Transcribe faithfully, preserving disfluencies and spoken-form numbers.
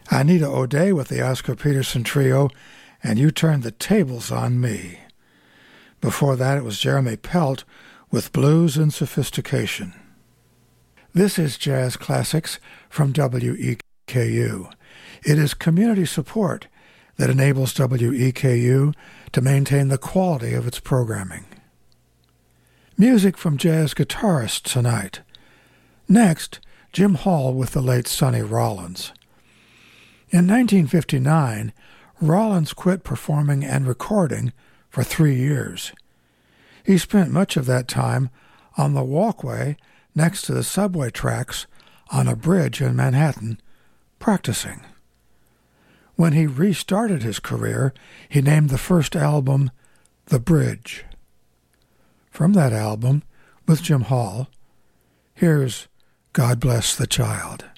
Anita O'Day with the Oscar Peterson Trio, and You Turned the Tables on Me. Before that, it was Jeremy Pelt with Blues and Sophistication. This is Jazz Classics from W E K U. It is community support that enables W E K U to maintain the quality of its programming. Music from jazz guitarists tonight. Next, Jim Hall with the late Sonny Rollins. In nineteen fifty-nine, Rollins quit performing and recording for three years. He spent much of that time on the walkway next to the subway tracks on a bridge in Manhattan, practicing. When he restarted his career, he named the first album The Bridge. From that album, with Jim Hall, here's God Bless the Child.